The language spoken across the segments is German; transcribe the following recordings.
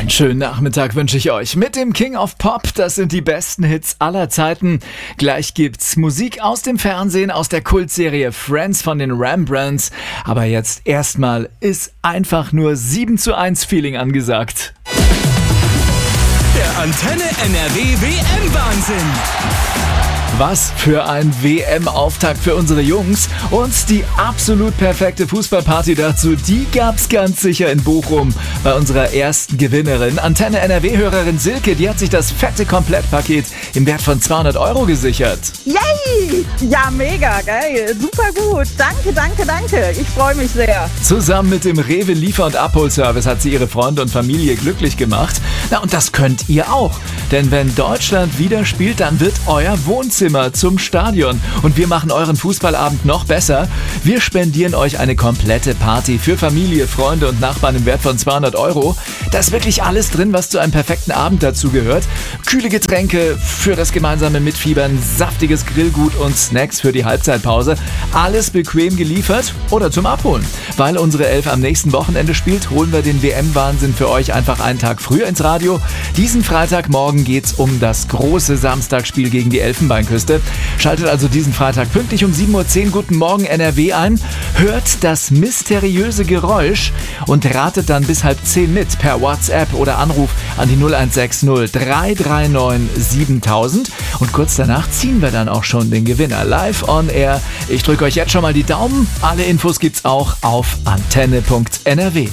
Einen schönen Nachmittag wünsche ich euch mit dem King of Pop. Das sind die besten Hits aller Zeiten. Gleich gibt's Musik aus dem Fernsehen, aus der Kultserie Friends von den Rembrandts. Aber jetzt erstmal ist einfach nur 7:1 Feeling angesagt. Der Antenne NRW WM-Wahnsinn. Was für ein WM-Auftakt für unsere Jungs. Und die absolut perfekte Fußballparty dazu, die gab's ganz sicher in Bochum bei unserer ersten Gewinnerin. Antenne NRW-Hörerin Silke, die hat sich das fette Komplettpaket im Wert von 200 € gesichert. Yay! Ja, mega, geil. Super gut. Danke. Ich freue mich sehr. Zusammen mit dem Rewe Liefer- und Abholservice hat sie ihre Freunde und Familie glücklich gemacht. Na, und das könnt ihr auch. Denn wenn Deutschland wieder spielt, dann wird euer Wohnzimmer zum Stadion. Und wir machen euren Fußballabend noch besser. Wir spendieren euch eine komplette Party für Familie, Freunde und Nachbarn im Wert von 200 €. Da ist wirklich alles drin, was zu einem perfekten Abend dazu gehört. Kühle Getränke für das gemeinsame Mitfiebern, saftiges Grillgut und Snacks für die Halbzeitpause. Alles bequem geliefert oder zum Abholen. Weil unsere Elf am nächsten Wochenende spielt, holen wir den WM-Wahnsinn für euch einfach einen Tag früher ins Radio. Diesen Freitagmorgen geht's um das große Samstagsspiel gegen die Elfenbeinküste. Schaltet also diesen Freitag pünktlich um 7:10 Uhr Guten Morgen NRW ein, hört das mysteriöse Geräusch und ratet dann bis 9:30 mit per WhatsApp oder Anruf an die 0160 339 7000 und kurz danach ziehen wir dann auch schon den Gewinner live on air. Ich drücke euch jetzt schon mal die Daumen. Alle Infos gibt's auch auf antenne.nrw.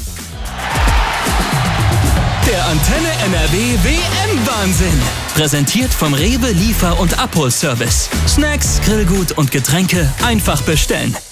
Der Antenne NRW WM-Wahnsinn. Präsentiert vom Rewe Liefer- und Abholservice. Snacks, Grillgut und Getränke einfach bestellen.